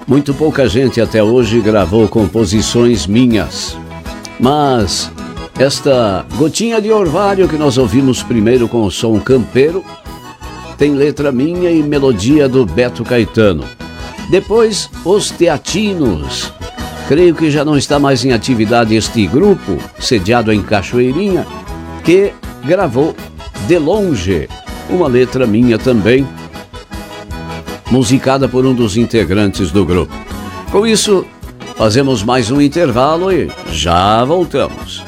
Muito pouca gente até hoje gravou composições minhas. Mas esta Gotinha de Orvalho que nós ouvimos primeiro com o som campeiro tem letra minha e melodia do Beto Caetano. Depois, Os Teatinos. Creio que já não está mais em atividade este grupo, sediado em Cachoeirinha, que gravou De Longe, uma letra minha também, musicada por um dos integrantes do grupo. Com isso, fazemos mais um intervalo e já voltamos.